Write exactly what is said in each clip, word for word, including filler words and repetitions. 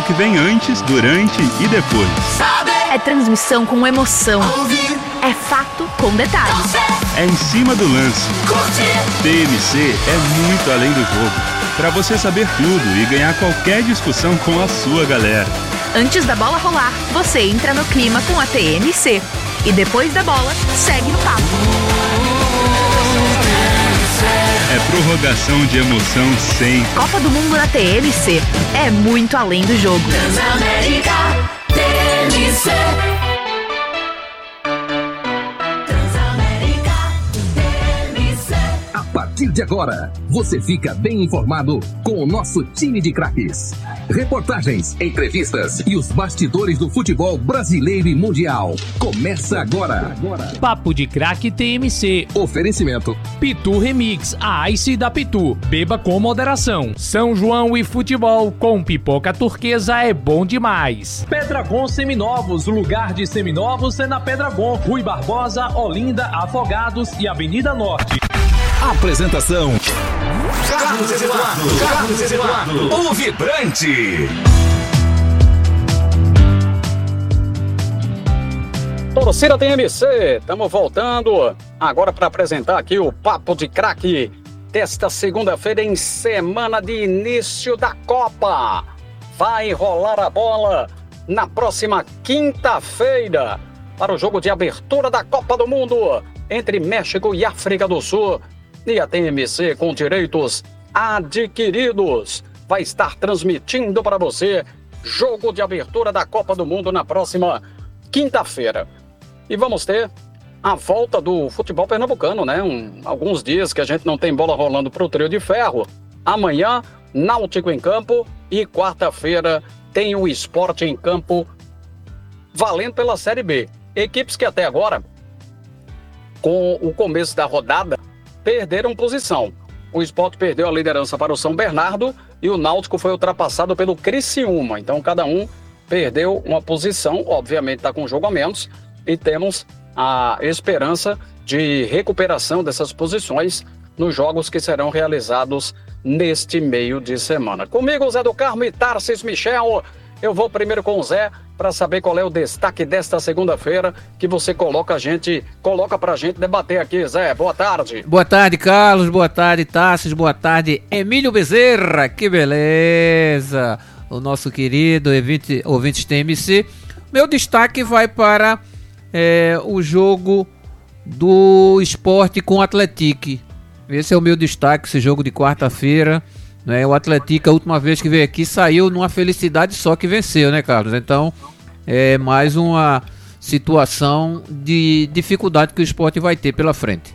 que vem antes, durante e depois. É transmissão com emoção. É fato com detalhes. É em cima do lance. T M C é muito além do jogo. Para você saber tudo e ganhar qualquer discussão com a sua galera. Antes da bola rolar, você entra no clima com a T M C. E depois da bola, segue no papo. É prorrogação de emoção sem. Copa do Mundo na T M C. É muito além do jogo. Transamérica T M C. Transamérica T M C. A partir de agora, você fica bem informado com o nosso time de craques. Reportagens, entrevistas e os bastidores do futebol brasileiro e mundial. Começa agora. Papo de Craque T M C. Oferecimento Pitu Remix, a Ice da Pitu. Beba com moderação. São João e futebol com pipoca turquesa é bom demais. Pedragon Seminovos, lugar de seminovos é na Pedragon. Rui Barbosa, Olinda, Afogados e Avenida Norte. Apresentação Carlos Eduardo. Carlos Eduardo, o vibrante. Torcida T M C, estamos voltando agora para apresentar aqui o Papo de Craque desta segunda-feira em semana de início da Copa. Vai rolar a bola na próxima quinta-feira para o jogo de abertura da Copa do Mundo entre México e África do Sul. E a T M C, com direitos adquiridos, vai estar transmitindo para você jogo de abertura da Copa do Mundo na próxima quinta-feira. E vamos ter a volta do futebol pernambucano, né? Um, alguns dias que a gente não tem bola rolando para o trio de ferro. Amanhã, Náutico em campo e quarta-feira tem o Sport em campo valendo pela Série B. Equipes que até agora, com o começo da rodada, perderam posição. O Sport perdeu a liderança para o São Bernardo e o Náutico foi ultrapassado pelo Criciúma. Então cada um perdeu uma posição, obviamente está com um jogo a menos, e temos a esperança de recuperação dessas posições nos jogos que serão realizados neste meio de semana. Comigo, Zé do Carmo e Tarcísio Michel. Eu vou primeiro com o Zé para saber qual é o destaque desta segunda-feira que você coloca a gente, coloca pra gente debater aqui, Zé. Boa tarde. Boa tarde, Carlos. Boa tarde, Tarcísio. Boa tarde, Emílio Bezerra. Que beleza. O nosso querido ouvinte, ouvinte T M C. Meu destaque vai para é, o jogo do Sport com o Atlético. Esse é o meu destaque, esse jogo de quarta-feira. Né, o Atlético, a última vez que veio aqui, saiu numa felicidade só que venceu, né, Carlos? Então, é mais uma situação de dificuldade que o Sport vai ter pela frente.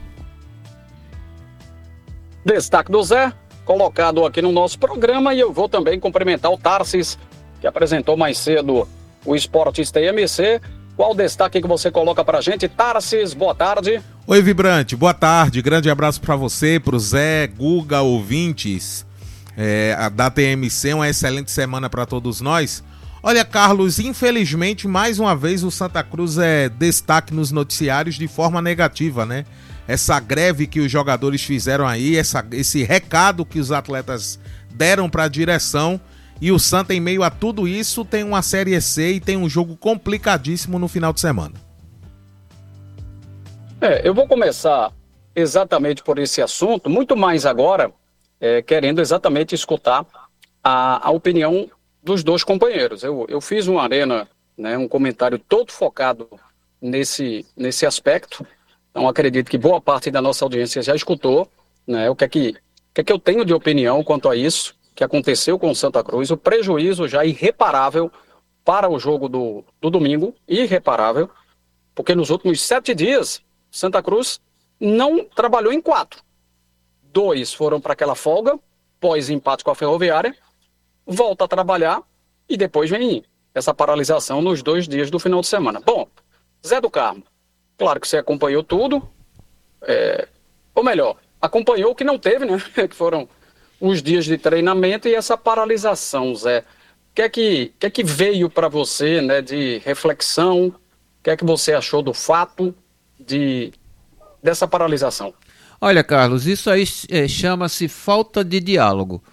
Destaque do Zé, colocado aqui no nosso programa, e eu vou também cumprimentar o Tarsis, que apresentou mais cedo o Esportes T M C. Qual o destaque que você coloca pra gente? Tarsis, boa tarde. Oi, Vibrante, boa tarde, grande abraço para você, pro Zé, Guga, ouvintes é, da T M C, uma excelente semana para todos nós. Olha, Carlos, infelizmente, mais uma vez o Santa Cruz é destaque nos noticiários de forma negativa, né? Essa greve que os jogadores fizeram aí, essa, esse recado que os atletas deram para a direção, e o Santa, em meio a tudo isso, tem uma Série C e tem um jogo complicadíssimo no final de semana. É, eu vou começar exatamente por esse assunto, muito mais agora, é, querendo exatamente escutar a, a opinião dos dois companheiros. Eu, eu fiz uma arena, né, um comentário todo focado nesse, nesse aspecto, então acredito que boa parte da nossa audiência já escutou, né, o que é que, o que é que eu tenho de opinião quanto a isso que aconteceu com o Santa Cruz, o prejuízo já irreparável para o jogo do, do domingo, irreparável, porque nos últimos sete dias, Santa Cruz não trabalhou em quatro. Dois foram para aquela folga, pós-empate com a Ferroviária, volta a trabalhar e depois vem essa paralisação nos dois dias do final de semana. Bom, Zé do Carmo, claro que você acompanhou tudo, é, ou melhor, acompanhou o que não teve, né? Que foram os dias de treinamento e essa paralisação, Zé. O que é que, que, é que veio para você, né, de reflexão? O que é que você achou do fato de, dessa paralisação? Olha, Carlos, isso aí é, chama-se falta de diálogo.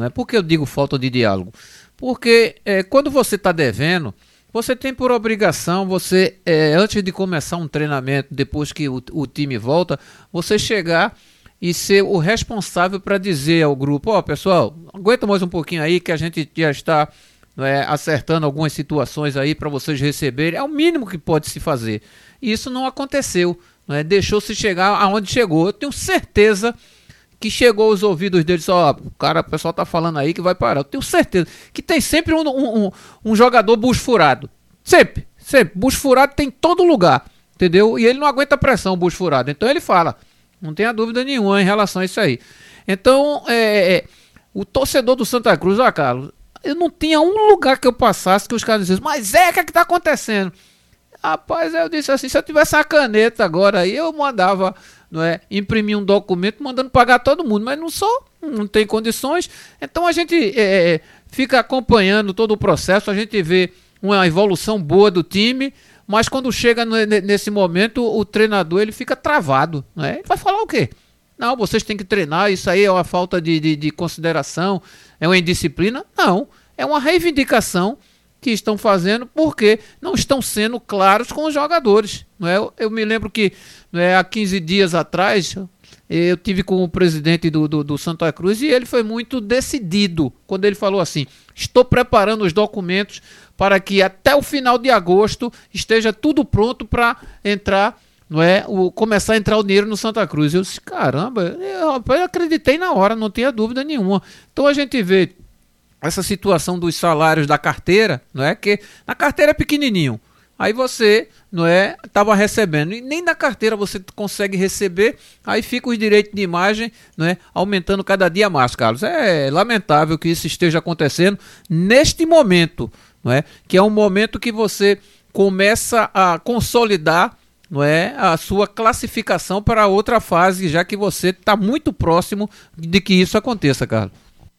Não é? Por que eu digo falta de diálogo? Porque é, quando você está devendo, você tem por obrigação, você é, antes de começar um treinamento, depois que o, o time volta, você chegar e ser o responsável para dizer ao grupo, ó, oh, pessoal, aguenta mais um pouquinho aí que a gente já está não é, acertando algumas situações aí para vocês receberem. É o mínimo que pode se fazer. E isso não aconteceu, não é? Deixou-se chegar aonde chegou. Eu tenho certeza que chegou aos ouvidos deles, ó, o cara, o pessoal tá falando aí que vai parar. Eu tenho certeza que tem sempre um, um, um, um jogador bucho furado. Sempre, sempre. Bucho furado tem em todo lugar, entendeu? E ele não aguenta pressão, o bucho furado. Então ele fala, não tenha dúvida nenhuma em relação a isso aí. Então, é, é, o torcedor do Santa Cruz, ó, Carlos, eu não tinha um lugar que eu passasse que os caras diziam, mas é, o que é que tá acontecendo? Rapaz, eu disse assim, se eu tivesse uma caneta agora aí, eu mandava, não é, imprimir um documento mandando pagar todo mundo, mas não sou, não tem condições. Então a gente é, fica acompanhando todo o processo, a gente vê uma evolução boa do time, mas quando chega no, nesse momento, o treinador ele fica travado, não é? Ele vai falar o quê? Não, vocês têm que treinar, isso aí é uma falta de, de, de consideração, é uma indisciplina? Não, é uma reivindicação que estão fazendo porque não estão sendo claros com os jogadores. Não é? Eu, eu me lembro que não é, há quinze dias atrás eu tive com o presidente do, do, do Santa Cruz e ele foi muito decidido quando ele falou assim, estou preparando os documentos para que até o final de agosto esteja tudo pronto para entrar, não é, o, começar a entrar o dinheiro no Santa Cruz. Eu disse, caramba, eu, eu acreditei na hora, não tinha dúvida nenhuma. Então a gente vê essa situação dos salários da carteira, não é? Que na carteira é pequenininho. Aí você, não é, estava recebendo e nem na carteira você consegue receber, aí fica os direitos de imagem, não é, aumentando cada dia mais, Carlos. É lamentável que isso esteja acontecendo neste momento, não é? Que é um momento que você começa a consolidar, não é, a sua classificação para outra fase, já que você está muito próximo de que isso aconteça, Carlos.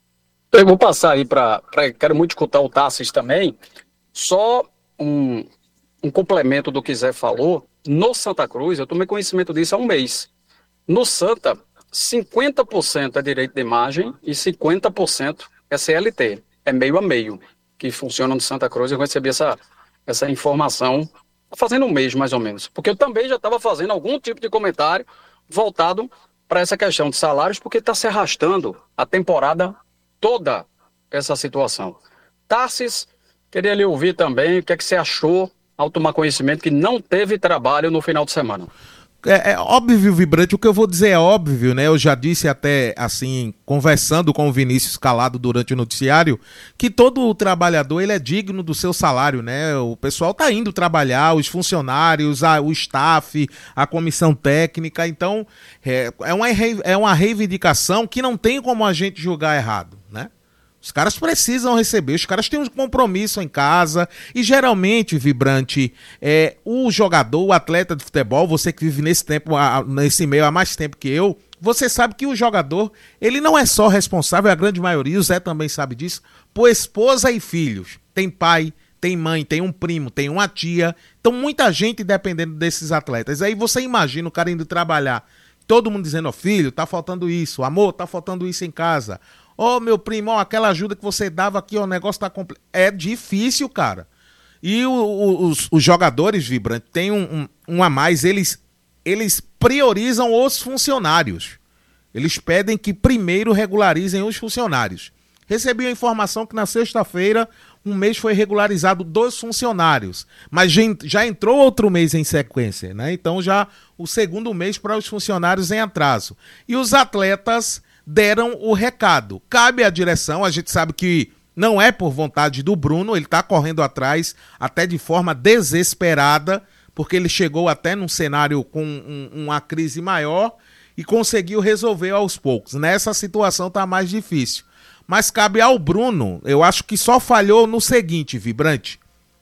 Eu vou passar aí para... Quero muito escutar o Tassis também. Só um, um complemento do que Zé falou. No Santa Cruz, eu tomei conhecimento disso há um mês. No Santa, cinquenta por cento é direito de imagem e cinquenta por cento é C L T. É meio a meio que funciona no Santa Cruz. Eu recebi essa, essa informação fazendo um mês, mais ou menos. Porque eu também já estava fazendo algum tipo de comentário voltado para essa questão de salários, porque está se arrastando a temporada toda essa situação. Tassis, queria lhe ouvir também o que é que você achou ao tomar conhecimento que não teve trabalho no final de semana. É, é óbvio, Vibrante, o que eu vou dizer é óbvio, né? Eu já disse até, assim, conversando com o Vinícius Calado durante o noticiário, que todo trabalhador, ele é digno do seu salário, né? O pessoal tá indo trabalhar, os funcionários, a, o staff, a comissão técnica, então é, é, uma, é uma reivindicação que não tem como a gente julgar errado, né? Os caras precisam receber, os caras têm um compromisso em casa e geralmente, Vibrante, é, o jogador, o atleta de futebol, você que vive nesse tempo, nesse meio há mais tempo que eu, você sabe que o jogador, ele não é só responsável, a grande maioria, o Zé também sabe disso, por esposa e filhos. Tem pai, tem mãe, tem um primo, tem uma tia, então muita gente dependendo desses atletas. Aí você imagina o cara indo trabalhar, todo mundo dizendo, ó, filho, tá faltando isso, amor, tá faltando isso em casa. Ô, oh, meu primo, ó, aquela ajuda que você dava aqui, ó, o negócio tá completo. É difícil, cara. E o, o, os, os jogadores, Vibrante, tem um, um, um a mais, eles, eles priorizam os funcionários. Eles pedem que primeiro regularizem os funcionários. Recebi a informação que na sexta-feira um mês foi regularizado dos funcionários, mas já entrou outro mês em sequência, né? Então já o segundo mês para os funcionários em atraso. E os atletas deram o recado. Cabe à direção, a gente sabe que não é por vontade do Bruno, ele está correndo atrás até de forma desesperada, porque ele chegou até num cenário com um, uma crise maior e conseguiu resolver aos poucos. Nessa situação está mais difícil. Mas cabe ao Bruno, eu acho que só falhou no seguinte, Vibrante,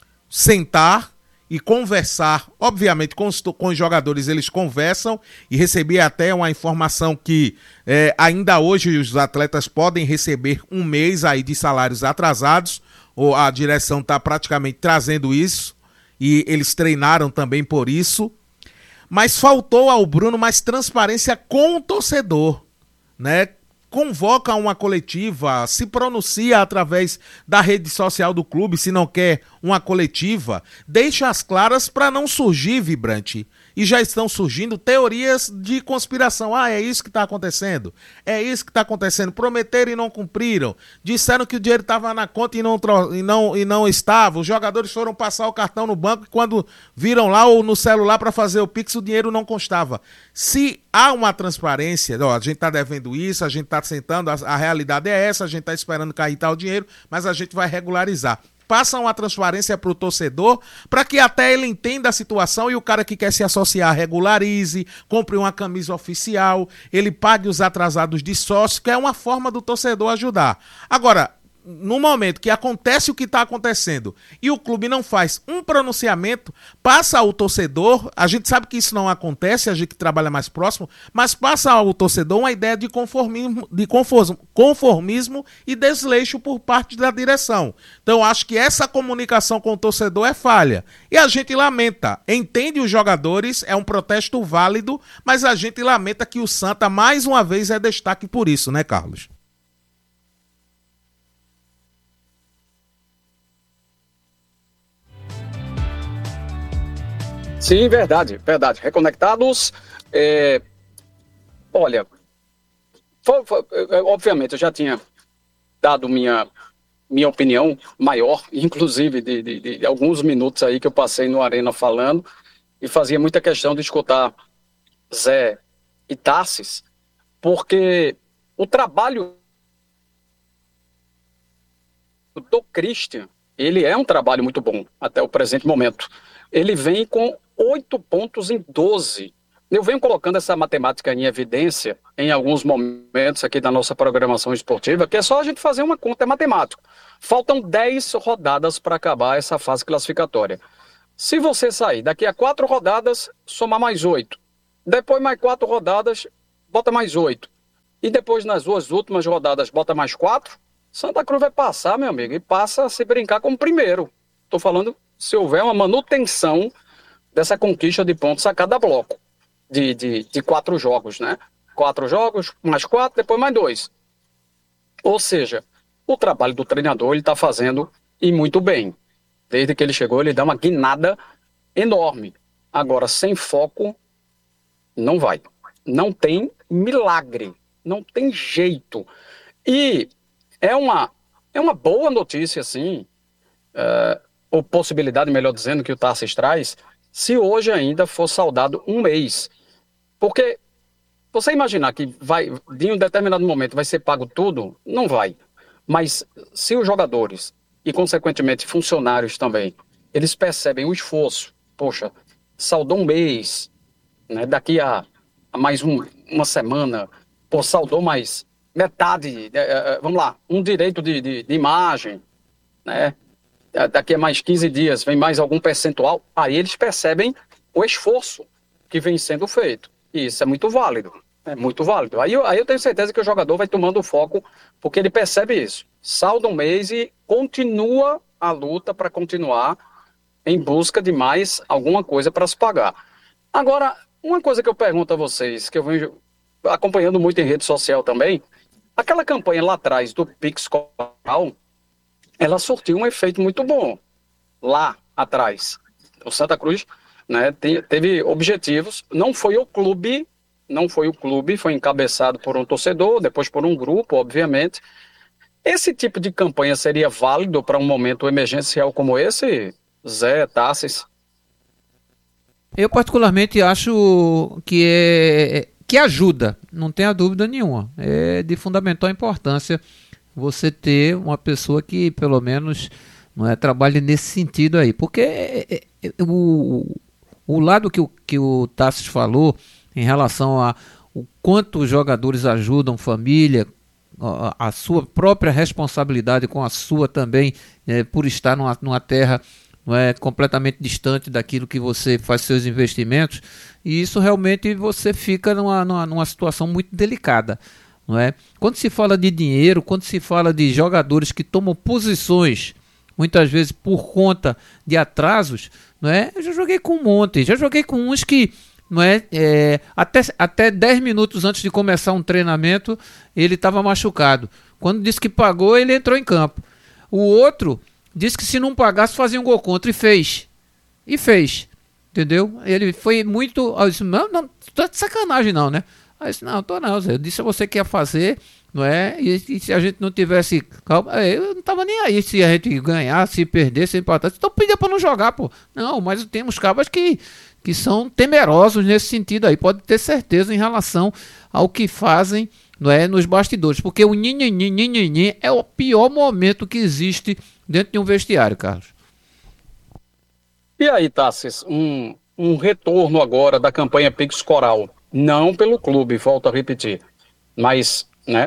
sentar e conversar, obviamente com os, com os jogadores eles conversam e recebi até uma informação que é, ainda hoje os atletas podem receber um mês aí de salários atrasados, ou a direção está praticamente trazendo isso e eles treinaram também por isso, mas faltou ao Bruno mais transparência com o torcedor, né? convoca uma coletiva, se pronuncia através da rede social do clube, se não quer uma coletiva, deixa as claras para não surgir, Vibrante. E já estão surgindo teorias de conspiração. Ah, é isso que está acontecendo. É isso que está acontecendo. Prometeram e não cumpriram. Disseram que o dinheiro estava na conta e não, e, não, e não estava. Os jogadores foram passar o cartão no banco e quando viram lá ou no celular para fazer o Pix, o dinheiro não constava. Se há uma transparência, ó, a gente está devendo isso, a gente está sentando, a, a realidade é essa, a gente está esperando cair tal dinheiro, mas a gente vai regularizar. Passa uma transparência para o torcedor, para que até ele entenda a situação e o cara que quer se associar regularize, compre uma camisa oficial, ele pague os atrasados de sócio, que é uma forma do torcedor ajudar. Agora, no momento que acontece o que está acontecendo e o clube não faz um pronunciamento, passa ao torcedor, a gente sabe que isso não acontece, a gente que trabalha mais próximo, mas passa ao torcedor uma ideia de conformismo, de conformismo, conformismo e desleixo por parte da direção. Então acho que essa comunicação com o torcedor é falha. E a gente lamenta, entende os jogadores, é um protesto válido, mas a gente lamenta que o Santa mais uma vez é destaque por isso, né, Carlos? Sim, verdade, verdade. Reconectados, é, olha, foi, foi, obviamente eu já tinha dado minha, minha opinião maior, inclusive de, de, de alguns minutos aí que eu passei no Arena falando, e fazia muita questão de escutar Zé e Tassis, porque o trabalho do Christian, ele é um trabalho muito bom até o presente momento. Ele vem com oito pontos em doze. Eu venho colocando essa matemática em evidência em alguns momentos aqui da nossa programação esportiva, que é só a gente fazer uma conta matemática. Faltam dez rodadas para acabar essa fase classificatória. Se você sair daqui a quatro rodadas, somar mais oito. Depois mais quatro rodadas, bota mais oito. E depois nas duas últimas rodadas, bota mais quatro. Santa Cruz vai passar, meu amigo, e passa a se brincar como primeiro. Estou falando se houver uma manutenção dessa conquista de pontos a cada bloco, de, de, de quatro jogos, né? Quatro jogos, mais quatro, depois mais dois. Ou seja, o trabalho do treinador ele está fazendo e muito bem. Desde que ele chegou, ele dá uma guinada enorme. Agora, sem foco, não vai. Não tem milagre, não tem jeito. E é uma, é uma boa notícia, sim, uh, ou possibilidade, melhor dizendo, que o Tarsis traz, se hoje ainda for saudado um mês. Porque você imaginar que vai, de um determinado momento vai ser pago tudo, não vai. Mas se os jogadores, e consequentemente funcionários também, eles percebem o esforço, poxa, saudou um mês, né, daqui a, a mais um, uma semana, pô, saudou mais metade, é, é, vamos lá, um direito de, de, de imagem, né? Daqui a mais quinze dias vem mais algum percentual, aí eles percebem o esforço que vem sendo feito. E isso é muito válido, é muito válido. Aí eu, aí eu tenho certeza que o jogador vai tomando foco, porque ele percebe isso. Salda um mês e continua a luta para continuar em busca de mais alguma coisa para se pagar. Agora, uma coisa que eu pergunto a vocês, que eu venho acompanhando muito em rede social também, aquela campanha lá atrás do Pix Coral, ela surtiu um efeito muito bom lá atrás. O Santa Cruz, né, teve objetivos, não foi o clube, não foi o clube, foi encabeçado por um torcedor, depois por um grupo, obviamente. Esse tipo de campanha seria válido para um momento emergencial como esse, Zé, Tassis? Eu particularmente acho que, é, que ajuda, não tenha dúvida nenhuma. É de fundamental importância você ter uma pessoa que pelo menos não é, trabalhe nesse sentido aí. Porque é, é, é, o, o lado que o, que o Tassis falou em relação a o quanto os jogadores ajudam família, a, a sua própria responsabilidade com a sua também, é, por estar numa, numa terra não é, completamente distante daquilo que você faz seus investimentos, e isso realmente você fica numa, numa, numa situação muito delicada. Não é? Quando se fala de dinheiro, quando se fala de jogadores que tomam posições, muitas vezes por conta de atrasos, não é? Eu já joguei com um monte, já joguei com uns que não é, é até, até dez minutos antes de começar um treinamento, ele estava machucado. Quando disse que pagou, ele entrou em campo. O outro disse que se não pagasse, fazia um gol contra, e fez. E fez, entendeu? Ele foi muito... Eu disse, não, não, tô de sacanagem não, né? Aí eu disse, não, tô não, Zé. Eu disse a você que ia fazer, não é? E, e se a gente não tivesse calma, eu não tava nem aí se a gente ganhar, se perder, se empatar. Então pedia pra não jogar, pô. Não, mas temos cabas que, que são temerosos nesse sentido aí. Pode ter certeza em relação ao que fazem, não é, nos bastidores. Porque o nhinhinhin, nhinhinhin é o pior momento que existe dentro de um vestiário, Carlos. E aí, Tassis, um, um retorno agora da campanha Pix Coral. Não pelo clube, volto a repetir, mas, né,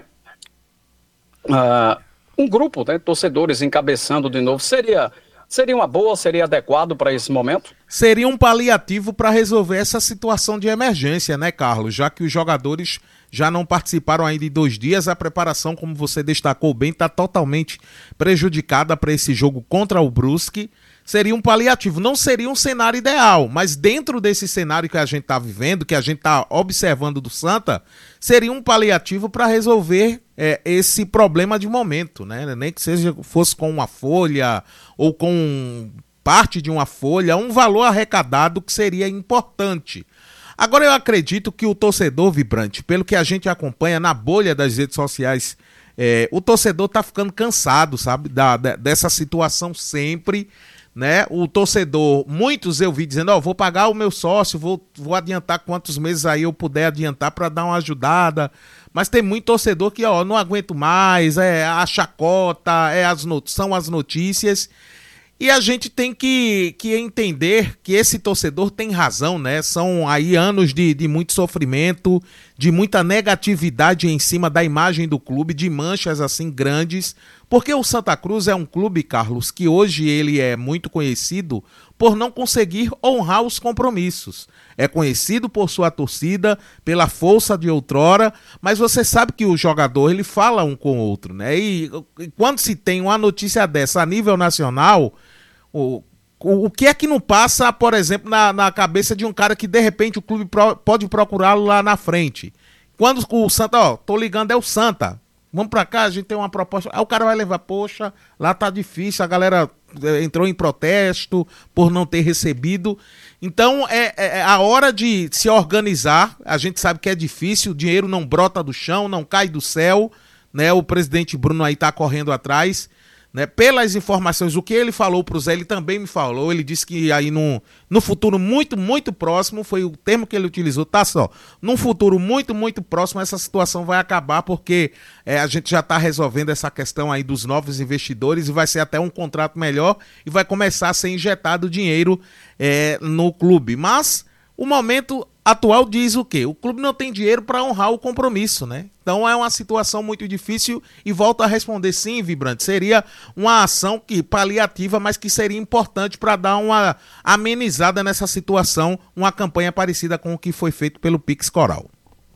uh, um grupo, né, torcedores encabeçando de novo, seria, seria uma boa, seria adequado para esse momento? Seria um paliativo para resolver essa situação de emergência, né, Carlos? Já que os jogadores já não participaram ainda de dois dias, a preparação, como você destacou bem, está totalmente prejudicada para esse jogo contra o Brusque. Seria um paliativo, não seria um cenário ideal, mas dentro desse cenário que a gente está vivendo, que a gente está observando do Santa, seria um paliativo para resolver é, esse problema de momento, né? Nem que seja fosse com uma folha ou com parte de uma folha, um valor arrecadado que seria importante. Agora eu acredito que o torcedor vibrante, pelo que a gente acompanha na bolha das redes sociais, é, o torcedor tá ficando cansado, sabe, da, da, dessa situação sempre, né? O torcedor, muitos eu vi dizendo, ó, oh, vou pagar o meu sócio, vou, vou adiantar quantos meses aí eu puder adiantar para dar uma ajudada, mas tem muito torcedor que, ó, não aguento mais, é a chacota, é as not- são as notícias, e a gente tem que, que entender que esse torcedor tem razão, né? São aí anos de, de muito sofrimento, de muita negatividade em cima da imagem do clube, de manchas assim grandes, porque o Santa Cruz é um clube, Carlos, que hoje ele é muito conhecido por não conseguir honrar os compromissos. É conhecido por sua torcida, pela força de outrora, mas você sabe que o jogador ele fala um com o outro, né? E, e quando se tem uma notícia dessa a nível nacional, o, o, o que é que não passa, por exemplo, na, na cabeça de um cara que de repente o clube pro, pode procurá-lo lá na frente? Quando o Santa, ó, tô ligando, é o Santa. Vamos pra cá, a gente tem uma proposta. Aí o cara vai levar, poxa, lá tá difícil, a galera entrou em protesto por não ter recebido. Então é, é a hora de se organizar. A gente sabe que é difícil, o dinheiro não brota do chão, não cai do céu, né? O presidente Bruno aí tá correndo atrás, né? Pelas informações, o que ele falou pro Zé, ele também me falou. Ele disse que aí no, no futuro muito, muito próximo, foi o termo que ele utilizou, tá só, num futuro muito, muito próximo essa situação vai acabar, porque é, a gente já está resolvendo essa questão aí dos novos investidores e vai ser até um contrato melhor e vai começar a ser injetado dinheiro é, no clube. Mas o momento atual diz o quê? O clube não tem dinheiro para honrar o compromisso, né? Então é uma situação muito difícil e volto a responder sim, Vibrante. Seria uma ação que paliativa, mas que seria importante para dar uma amenizada nessa situação, uma campanha parecida com o que foi feito pelo Pix Coral.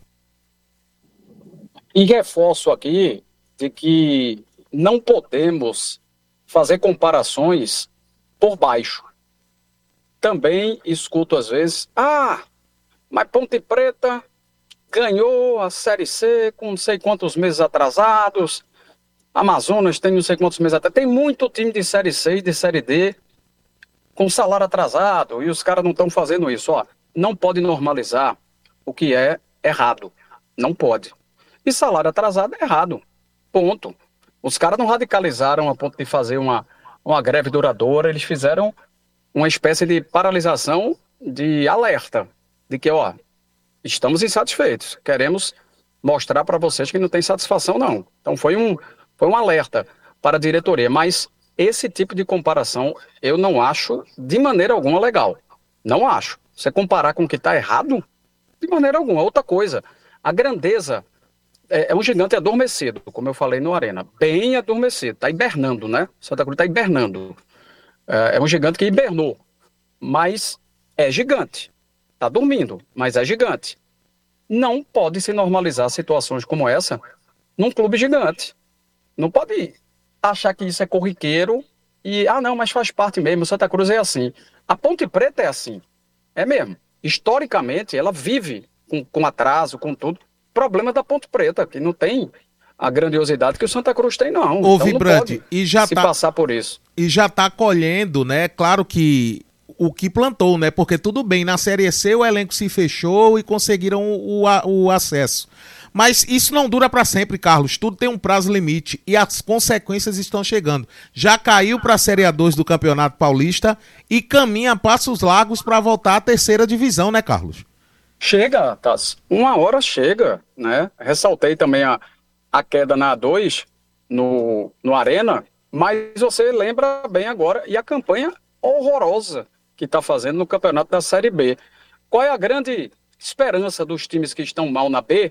E reforço aqui de que não podemos fazer comparações por baixo. Também escuto às vezes, ah, mas Ponte Preta ganhou a Série C com não sei quantos meses atrasados, Amazonas tem não sei quantos meses atrasados, tem muito time de Série C e de Série D com salário atrasado e os caras não estão fazendo isso. Ó, não pode normalizar o que é errado, não pode. E salário atrasado é errado, ponto. Os caras não radicalizaram a ponto de fazer uma, uma greve duradoura, eles fizeram uma espécie de paralisação de alerta, de que, ó, estamos insatisfeitos, queremos mostrar para vocês que não tem satisfação, não. Então foi um, foi um alerta para a diretoria, mas esse tipo de comparação eu não acho de maneira alguma legal. Não acho. Você comparar com o que está errado, de maneira alguma. Outra coisa, a grandeza é, é um gigante adormecido, como eu falei no Arena, bem adormecido, está hibernando, né? Santa Cruz está hibernando. É, é um gigante que hibernou, mas é gigante. Está dormindo, mas é gigante. Não pode se normalizar situações como essa num clube gigante. Não pode achar que isso é corriqueiro e, ah não, mas faz parte mesmo, Santa Cruz é assim. A Ponte Preta é assim, é mesmo. historicamente, ela vive com, com atraso, com tudo. Problema da Ponte Preta, que não tem a grandiosidade que o Santa Cruz tem, não. Ô, então Vibrante, não pode e já se tá, passar por isso. E já tá colhendo, né? Claro que o que plantou, né? Porque tudo bem, na Série C o elenco se fechou e conseguiram o, o, o acesso. Mas isso não dura para sempre, Carlos. Tudo tem um prazo limite e as consequências estão chegando. Já caiu para a Série A dois do Campeonato Paulista e caminha a passos largos para voltar à terceira divisão, né, Carlos? Chega, Tassi. Uma hora chega, né? Ressaltei também a, a queda na A dois no, no Arena, mas você lembra bem agora e a campanha horrorosa que está fazendo no Campeonato da Série B. Qual é a grande esperança dos times que estão mal na B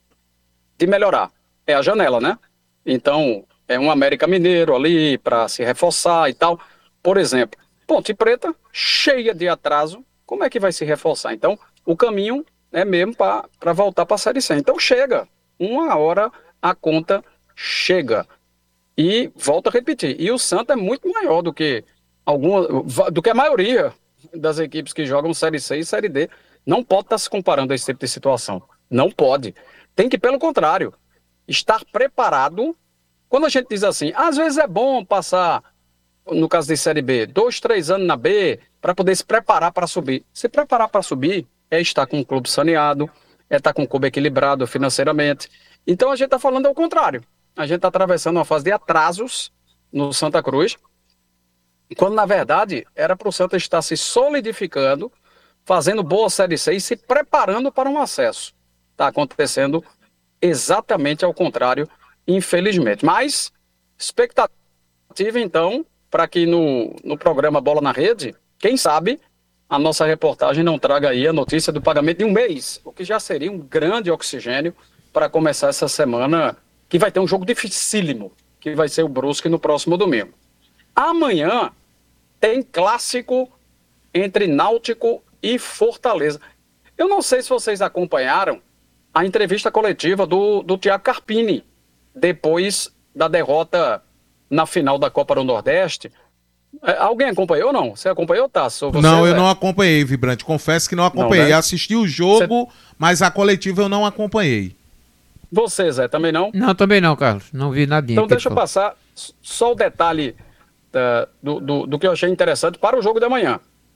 de melhorar? É a janela, né? Então, é um América Mineiro ali para se reforçar e tal. Por exemplo, Ponte Preta, cheia de atraso, como é que vai se reforçar? Então, o caminho é mesmo para voltar para a Série C. Então, chega. Uma hora a conta chega. E, volto a repetir, e o Santa é muito maior do que, alguma, do que a maioria das equipes que jogam Série C e Série D. Não pode estar se comparando a esse tipo de situação. Não pode. Tem que, pelo contrário, estar preparado. Quando a gente diz assim, às vezes é bom passar, no caso de Série B, dois, três anos na B, para poder se preparar para subir. Se preparar para subir é estar com um clube saneado, é estar com um clube equilibrado financeiramente. Então a gente está falando ao contrário. A gente está atravessando uma fase de atrasos no Santa Cruz, quando na verdade era para o Santa estar se solidificando, fazendo boa Série C e se preparando para um acesso. Está acontecendo exatamente ao contrário, infelizmente. Mas, expectativa então, para que no, no programa Bola na Rede, quem sabe a nossa reportagem não traga aí a notícia do pagamento de um mês, o que já seria um grande oxigênio para começar essa semana, que vai ter um jogo dificílimo, que vai ser o Brusque no próximo domingo. Amanhã tem clássico entre Náutico e Fortaleza. Eu não sei se vocês acompanharam a entrevista coletiva do, do Thiago Carpini, depois da derrota na final da Copa do Nordeste. É, alguém acompanhou ou não? Você acompanhou, Tasso? Você, não, eu Zé? não acompanhei, Vibrante. Confesso que não acompanhei. Não, né? Assisti o jogo, Você... mas a coletiva eu não acompanhei. Você, Zé, também não? Não, também não, Carlos. Não vi nadinha. Então deixa eu passar só o detalhe uh, do, do, do que eu achei interessante para o jogo de amanhã.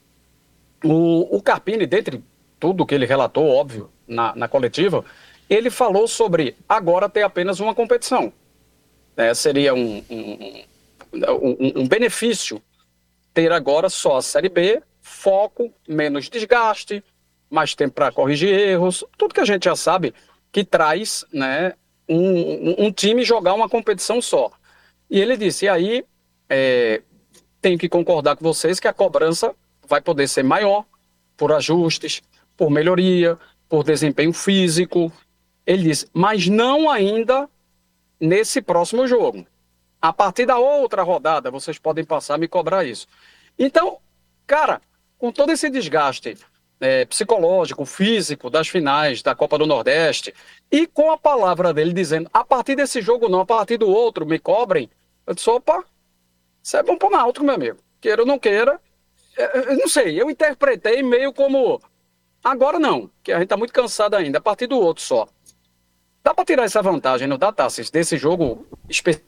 O, o Carpini, dentre tudo que ele relatou, óbvio, na, na coletiva, ele falou sobre agora ter apenas uma competição. É, seria um, um, um, um benefício ter agora só a Série B, foco, menos desgaste, mais tempo para corrigir erros, tudo que a gente já sabe que traz, né, um, um time jogar uma competição só. E ele disse, e aí é, tenho que concordar com vocês que a cobrança vai poder ser maior por ajustes, por melhoria, por desempenho físico. Ele disse, mas não ainda nesse próximo jogo. A partir da outra rodada, vocês podem passar a me cobrar isso. Então, cara, com todo esse desgaste é, psicológico, físico das finais da Copa do Nordeste, e com a palavra dele dizendo, a partir desse jogo não, a partir do outro, me cobrem, eu disse, opa, isso é bom para o Náutico, meu amigo. Queira ou não queira, eu não sei, eu interpretei meio como, agora não, que a gente está muito cansado ainda, a partir do outro só. Dá para tirar essa vantagem, não dá, Tassis, desse jogo específico?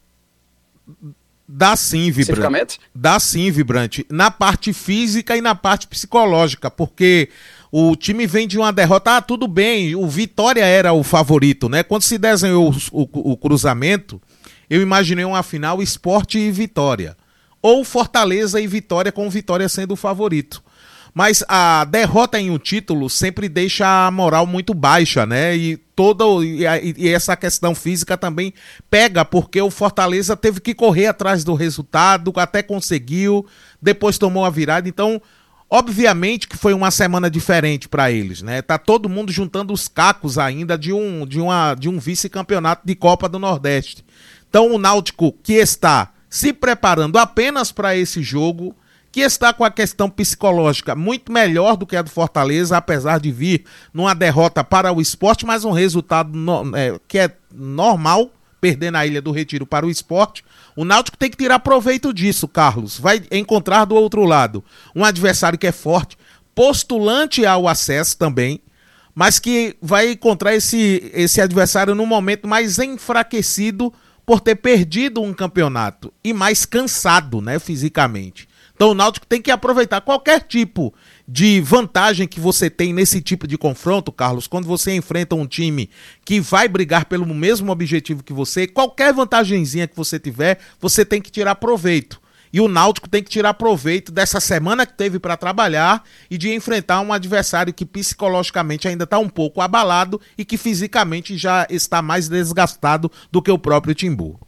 Dá sim, Vibrante. Dá sim, Vibrante. Na parte física e na parte psicológica, porque o time vem de uma derrota. Ah, tudo bem, o Vitória era o favorito, né? Quando se desenhou o, o, o cruzamento, eu imaginei uma final Sport e Vitória. Ou Fortaleza e Vitória, com Vitória sendo o favorito. Mas a derrota em um título sempre deixa a moral muito baixa, né? E, toda, e, a, e essa questão física também pega, porque o Fortaleza teve que correr atrás do resultado, até conseguiu, depois tomou a virada. Então, obviamente que foi uma semana diferente para eles, né? Tá todo mundo juntando os cacos ainda de um, de uma, de um vice-campeonato de Copa do Nordeste. Então, o Náutico, que está se preparando apenas para esse jogo, que está com a questão psicológica muito melhor do que a do Fortaleza, apesar de vir numa derrota para o Sport, mas um resultado no, é, que é normal, perder na Ilha do Retiro para o Sport. O Náutico tem que tirar proveito disso, Carlos. Vai encontrar do outro lado um adversário que é forte, postulante ao acesso também, mas que vai encontrar esse, esse adversário num momento mais enfraquecido por ter perdido um campeonato e mais cansado, né, fisicamente. Então o Náutico tem que aproveitar qualquer tipo de vantagem que você tem nesse tipo de confronto, Carlos, quando você enfrenta um time que vai brigar pelo mesmo objetivo que você, qualquer vantagenzinha que você tiver, você tem que tirar proveito. E o Náutico tem que tirar proveito dessa semana que teve para trabalhar e de enfrentar um adversário que psicologicamente ainda está um pouco abalado e que fisicamente já está mais desgastado do que o próprio Timbu.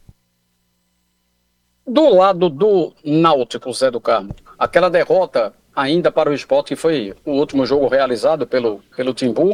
Do lado do Náutico, Zé do Carmo, aquela derrota ainda para o Sport, que foi o último jogo realizado pelo, pelo Timbu,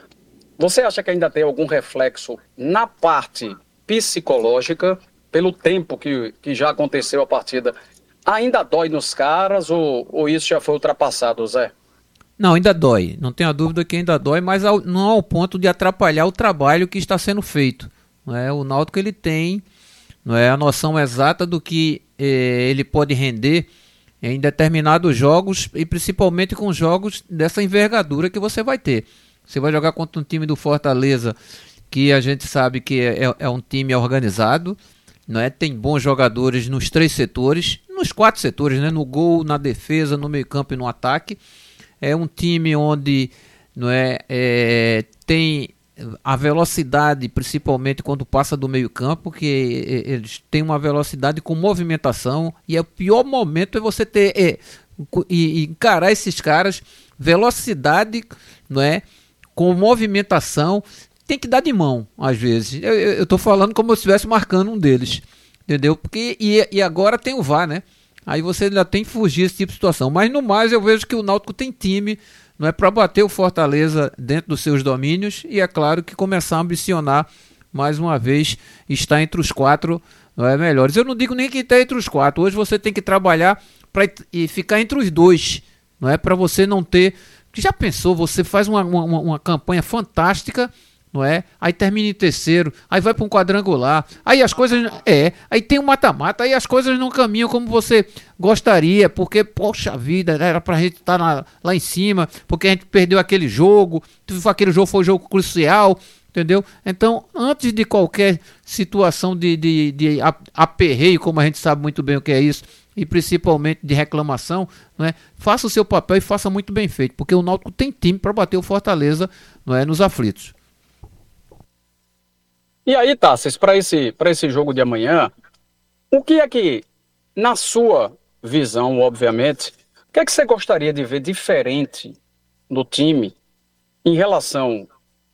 você acha que ainda tem algum reflexo na parte psicológica, pelo tempo que, que já aconteceu a partida? Ainda dói nos caras ou, ou isso já foi ultrapassado, Zé? Não, ainda dói. Não tenho a dúvida que ainda dói, mas ao, não ao ponto de atrapalhar o trabalho que está sendo feito. Não é? O Náutico ele tem, não é, a noção exata do que eh, ele pode render em determinados jogos e principalmente com jogos dessa envergadura que você vai ter. Você vai jogar contra um time do Fortaleza que a gente sabe que é, é um time organizado, não é? Tem bons jogadores nos três setores, nos quatro setores, né? No gol, na defesa, no meio campo e no ataque. É um time onde, não é, é, tem a velocidade, principalmente quando passa do meio campo, que eles têm uma velocidade com movimentação, e é o pior momento é você ter é, e, e encarar esses caras, velocidade, não é, com movimentação, tem que dar de mão às vezes. Eu, eu, eu tô falando como se eu estivesse marcando um deles, entendeu? Porque, e, e agora tem o V A R, né? Aí você ainda tem que fugir desse tipo de situação, mas no mais eu vejo que o Náutico tem time, não é, para bater o Fortaleza dentro dos seus domínios, e é claro que começar a ambicionar mais uma vez estar entre os quatro, não é, melhores. Eu não digo nem que está entre os quatro, hoje você tem que trabalhar para ficar entre os dois, não é, para você não ter, já pensou, você faz uma, uma, uma campanha fantástica, não é? Aí termina em terceiro, aí vai para um quadrangular, aí as coisas, é, aí tem um mata-mata, aí as coisas não caminham como você gostaria, porque, poxa vida, era pra gente estar tá lá em cima, porque a gente perdeu aquele jogo, aquele jogo foi um jogo crucial, entendeu? Então, antes de qualquer situação de, de, de aperreio, como a gente sabe muito bem o que é isso, e principalmente de reclamação, não é? Faça o seu papel e faça muito bem feito, porque o Náutico tem time para bater o Fortaleza, não é, nos aflitos. E aí, Tassis, para esse, para esse jogo de amanhã, o que é que, na sua visão, obviamente, o que é que você gostaria de ver diferente no time em relação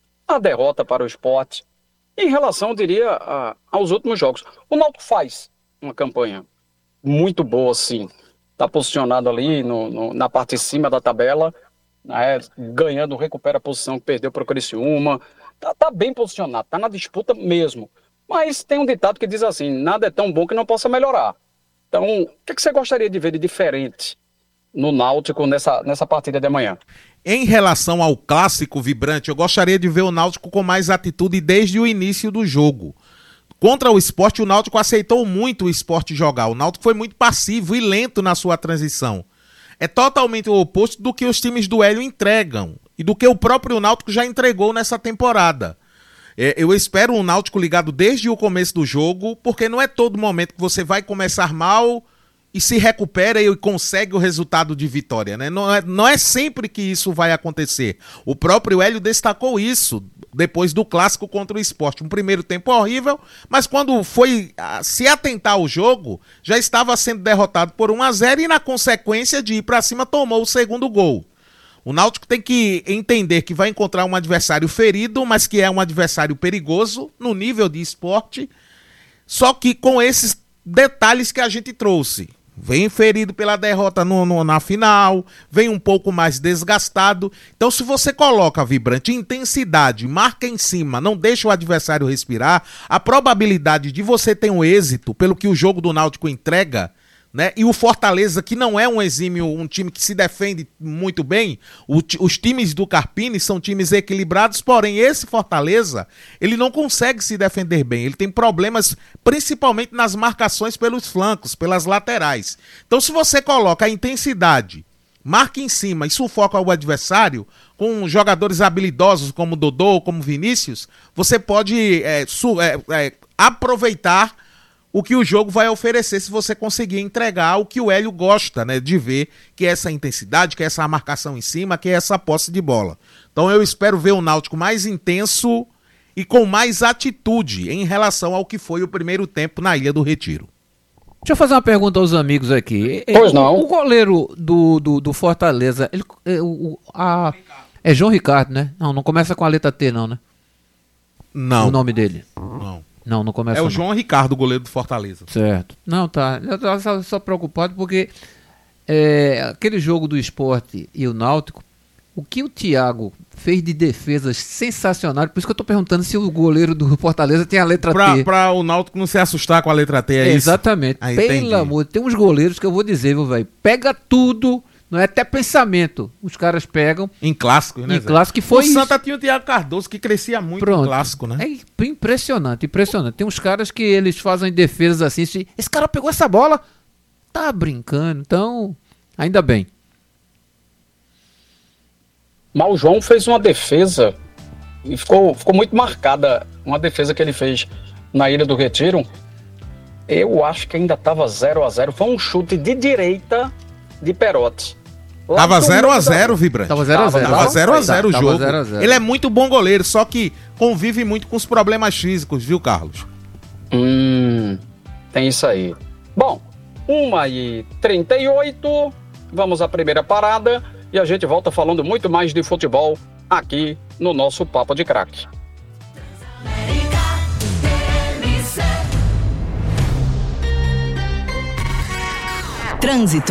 à derrota para o Sport, em relação, eu diria, a, aos últimos jogos? O Náutico faz uma campanha muito boa, sim. Está posicionado ali no, no, na parte de cima da tabela, né, ganhando, recupera a posição que perdeu para o Criciúma. Tá, tá bem posicionado, tá na disputa mesmo. Mas tem um ditado que diz assim, nada é tão bom que não possa melhorar. Então, o que, é que você gostaria de ver de diferente no Náutico nessa, nessa partida de amanhã? Em relação ao clássico vibrante, eu gostaria de ver o Náutico com mais atitude desde o início do jogo. Contra o Sport, o Náutico aceitou muito o Sport jogar. O Náutico foi muito passivo e lento na sua transição. É totalmente o oposto do que os times do Hélio entregam e do que o próprio Náutico já entregou nessa temporada. É, eu espero um Náutico ligado desde o começo do jogo, porque não é todo momento que você vai começar mal e se recupera e consegue o resultado de vitória, né? Não é, não é sempre que isso vai acontecer. O próprio Hélio destacou isso depois do clássico contra o Sport. Um primeiro tempo horrível, mas quando foi a, se atentar ao jogo, já estava sendo derrotado por um a zero e na consequência de ir para cima tomou o segundo gol. O Náutico tem que entender que vai encontrar um adversário ferido, mas que é um adversário perigoso no nível de esporte, só que com esses detalhes que a gente trouxe. Vem ferido pela derrota no, no, na final, vem um pouco mais desgastado. Então, se você coloca, Vibrante, intensidade, marca em cima, não deixa o adversário respirar, a probabilidade de você ter um êxito, pelo que o jogo do Náutico entrega, né? E o Fortaleza, que não é um exímio, um time que se defende muito bem, o, os times do Carpini são times equilibrados, porém esse Fortaleza, ele não consegue se defender bem, ele tem problemas principalmente nas marcações pelos flancos, pelas laterais. Então se você coloca a intensidade, marca em cima e sufoca o adversário, com jogadores habilidosos como Dodô, como Vinícius, você pode é, su- é, é, aproveitar o que o jogo vai oferecer se você conseguir entregar o que o Hélio gosta, né, de ver, que é essa intensidade, que é essa marcação em cima, que é essa posse de bola. Então eu espero ver o Náutico mais intenso e com mais atitude em relação ao que foi o primeiro tempo na Ilha do Retiro. Deixa eu fazer uma pergunta aos amigos aqui. Pois não. O goleiro do, do, do Fortaleza, ele, é, o, a, é João Ricardo, né? Não, não começa com a letra T não, né? Não. O nome dele. Não. Não, não começa É o não. João Ricardo, goleiro do Fortaleza. Certo. Não, tá. Eu tô só, só preocupado porque é, aquele jogo do Sport e o Náutico, o que o Thiago fez de defesas sensacionais, por isso que eu tô perguntando se o goleiro do Fortaleza tem a letra Pra, T. pra o Náutico não se assustar com a letra T, é, É, isso? exatamente. Ah, Pelo entendi. amor, tem uns goleiros que eu vou dizer, viu, velho? Pega tudo, não é até pensamento. Os caras pegam. Em clássicos, né, Em Zé? clássico que foi O isso. Santa tinha o Thiago Cardoso, que crescia muito Pronto. em clássico, né? É impressionante, impressionante. Tem uns caras que eles fazem defesas assim, se esse cara pegou essa bola, tá brincando. Então, ainda bem. Mas o João fez uma defesa e ficou, ficou muito marcada uma defesa que ele fez na Ilha do Retiro. Eu acho que ainda estava zero a zero. Foi um chute de direita de Perotti. Lá Tava do zero a meio da- zero, Vibrante. Tava zero a zero. Tava zero a zero o Tava jogo. zero a zero. Ele é muito bom goleiro, só que convive muito com os problemas físicos, viu, Carlos? Hum, tem isso aí. Bom, uma e trinta e oito, vamos à primeira parada e a gente volta falando muito mais de futebol aqui no nosso Papo de Craque. Trânsito.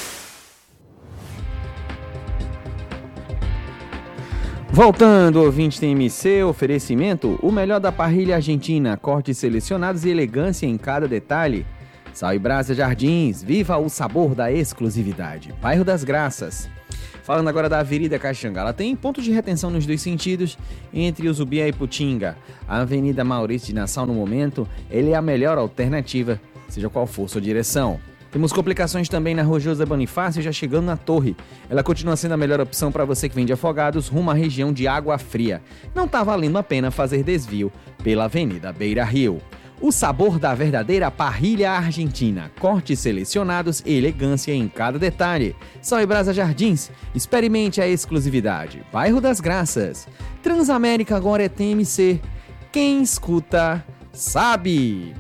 Voltando, ouvinte T M C, oferecimento, o melhor da parrilha argentina, cortes selecionados e elegância em cada detalhe. Sal e Brasa Jardins, viva o sabor da exclusividade. Bairro das Graças. Falando agora da Avenida Caxangá, ela tem ponto de retenção nos dois sentidos, entre o Zumbi e Iputinga. A Avenida Maurício de Nassau, no momento, ele é a melhor alternativa, seja qual for sua direção. Temos complicações também na Rua José Bonifácio, já chegando na Torre. Ela continua sendo a melhor opção para você que vem de Afogados, rumo à região de Água Fria. Não tá valendo a pena fazer desvio pela Avenida Beira Rio. O sabor da verdadeira parrilha argentina. Cortes selecionados e elegância em cada detalhe. Sal e Brasa Jardins. Experimente a exclusividade. Bairro das Graças. Transamérica agora é T M C. Quem escuta, sabe.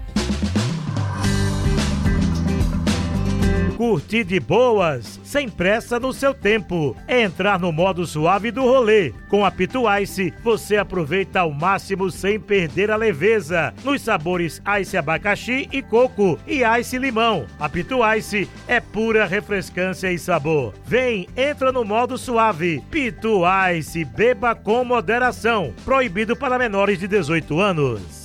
Curtir de boas, sem pressa no seu tempo. É entrar no modo suave do rolê. Com a Pitu Ice, você aproveita ao máximo sem perder a leveza. Nos sabores Ice Abacaxi e Coco e Ice Limão. A Pitu Ice é pura refrescância e sabor. Vem, entra no modo suave. Pitu Ice, beba com moderação. Proibido para menores de dezoito anos.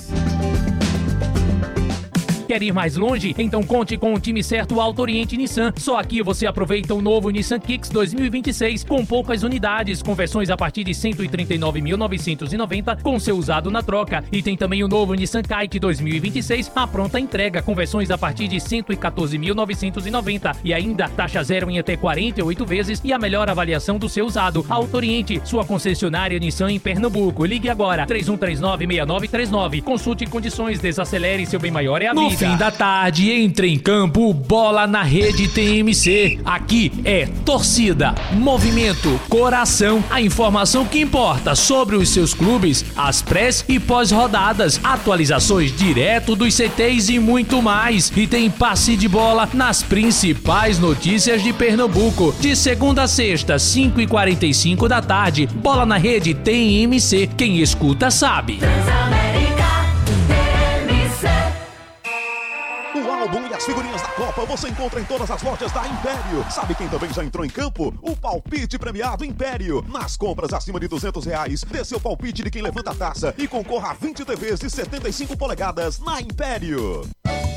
Quer ir mais longe? Então conte com o time certo Alto Oriente Nissan. Só aqui você aproveita o novo Nissan Kicks dois mil e vinte e seis com poucas unidades, conversões a partir de cento e trinta e nove mil novecentos e noventa com seu usado na troca. E tem também o novo Nissan Kite dois mil e vinte e seis, a pronta entrega, conversões a partir de cento e quatorze mil novecentos e noventa e ainda taxa zero em até quarenta e oito vezes e a melhor avaliação do seu usado. Alto Oriente, sua concessionária Nissan em Pernambuco. Ligue agora, três um três nove, seis nove três nove. Consulte condições, desacelere, seu bem maior é a vida. Fim da tarde, entre em campo, bola na rede T M C. Aqui é torcida, movimento, coração, a informação que importa sobre os seus clubes, as prés e pós-rodadas, atualizações direto dos C Ts e muito mais. E tem passe de bola nas principais notícias de Pernambuco. De segunda a sexta, cinco e quarenta e cinco da tarde, bola na rede T M C. Quem escuta sabe. O álbum e as figurinhas da Copa você encontra em todas as lojas da Império. Sabe quem também já entrou em campo? O palpite premiado Império. Nas compras acima de duzentos reais, dê seu palpite de quem levanta a taça e concorra a vinte T Vs de setenta e cinco polegadas na Império.